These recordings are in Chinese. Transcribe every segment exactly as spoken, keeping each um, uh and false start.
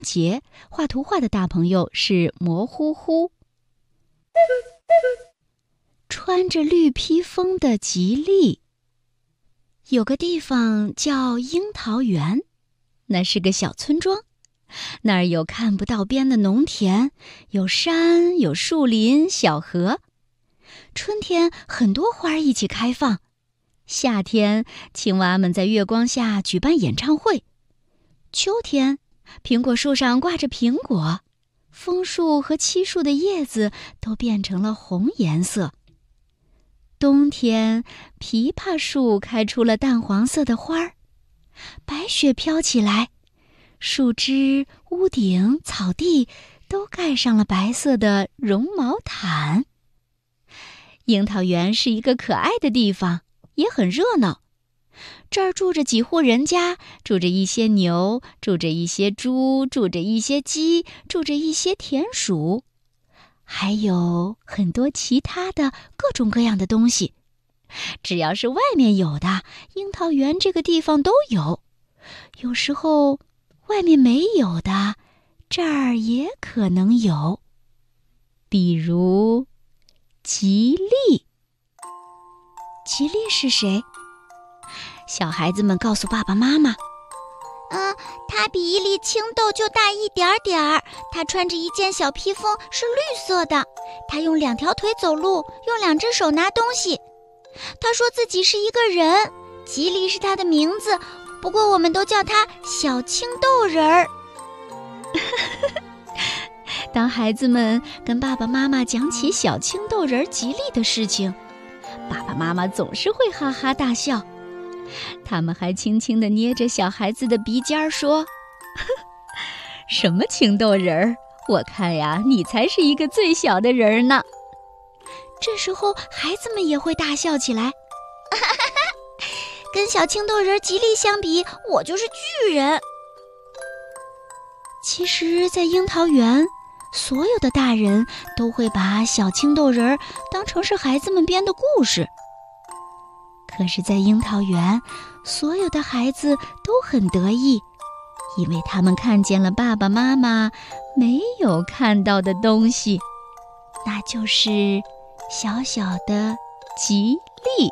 节画图画的大朋友是模糊糊。穿着绿披风的吉利。有个地方叫樱桃园，那是个小村庄，那儿有看不到边的农田，有山，有树林，小河。春天很多花一起开放，夏天青蛙们在月光下举办演唱会，秋天苹果树上挂着苹果，枫树和漆树的叶子都变成了红颜色。冬天，枇杷树开出了淡黄色的花儿，白雪飘起来，树枝、屋顶、草地都盖上了白色的绒毛毯。樱桃园是一个可爱的地方，也很热闹。这儿住着几户人家，住着一些牛，住着一些猪，住着一些鸡，住着一些田鼠，还有很多其他的各种各样的东西。只要是外面有的，樱桃园这个地方都有。有时候外面没有的，这儿也可能有。比如吉利。吉利是谁？小孩子们告诉爸爸妈妈， 嗯，它比一粒青豆就大一点点儿，它穿着一件小披风，是绿色的，它用两条腿走路，用两只手拿东西。他说自己是一个人，吉利是他的名字，不过我们都叫他小青豆人儿。 当孩子们跟爸爸妈妈讲起小青豆人吉利的事情，爸爸妈妈总是会哈哈大笑。他们还轻轻地捏着小孩子的鼻尖说，什么青豆人儿，我看呀，你才是一个最小的人呢。这时候孩子们也会大笑起来。 跟小青豆人吉利相比，我就是巨人。 其实在樱桃园，所有的大人都会把小青豆人当成是孩子们编的故事。可是在樱桃园，所有的孩子都很得意，因为他们看见了爸爸妈妈没有看到的东西，那就是小小的吉利。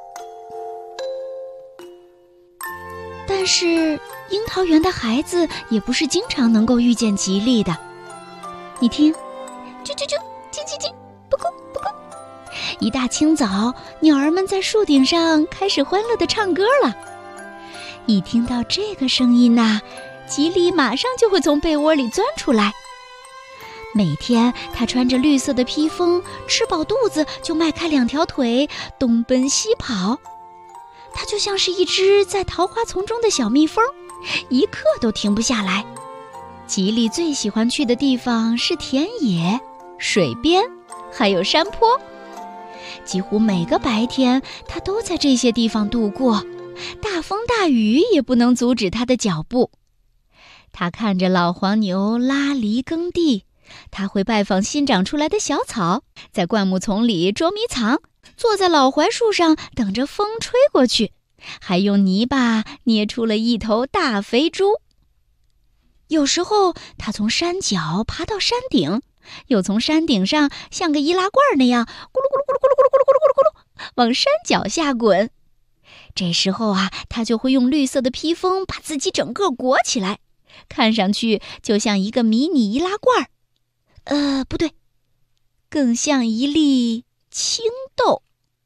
但是樱桃园的孩子也不是经常能够遇见吉利的。你听，啾啾啾，叽叽叽，不咕不咕。一大清早，鸟儿们在树顶上开始欢乐地唱歌了。一听到这个声音呐，吉利马上就会从被窝里钻出来。每天他穿着绿色的披风，吃饱肚子就迈开两条腿，东奔西跑。他就像是一只在桃花丛中的小蜜蜂，一刻都停不下来。吉利最喜欢去的地方是田野、水边，还有山坡。几乎每个白天，他都在这些地方度过，大风大雨也不能阻止他的脚步。他看着老黄牛拉犁耕地，他会拜访新长出来的小草，在灌木丛里捉迷藏，坐在老槐树上等着风吹过去，还用泥巴捏出了一头大肥猪。有时候他从山脚爬到山顶，又从山顶上像个易拉罐那样咕噜咕噜咕噜咕噜咕噜咕噜咕噜咕噜咕噜往山脚下滚。这时候啊，他就会用绿色的披风把自己整个裹起来，看上去就像一个迷你易拉罐。呃，不对，更像一粒青豆。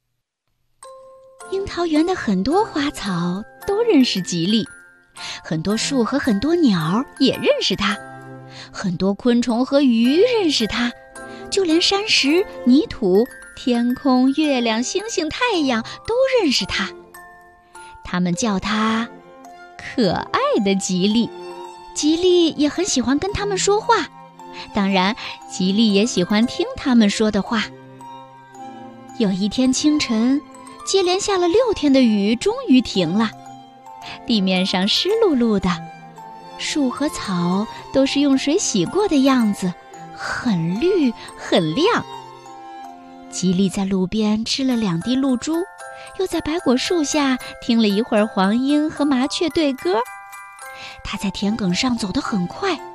樱桃园的很多花草都认识吉利，很多树和很多鸟也认识它，很多昆虫和鱼认识它，就连山石、泥土、天空、月亮、星星、太阳都认识它。他们叫它可爱的吉利。吉利也很喜欢跟他们说话，当然吉利也喜欢听他们说的话。有一天清晨，接连下了六天的雨终于停了，地面上湿漉漉的，树和草都是用水洗过的样子，很绿很亮。吉利在路边吃了两滴露珠，又在白果树下听了一会儿黄莺和麻雀对歌。他在田埂上走得很快，